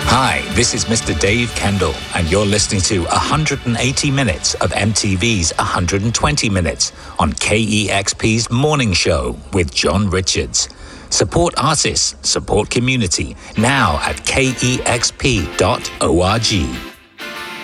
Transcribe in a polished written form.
Hi, this is Mr. Dave Kendall, and you're listening to 180 minutes of MTV's 120 Minutes on KEXP's Morning Show with John Richards. Support artists, support community, now at kexp.org.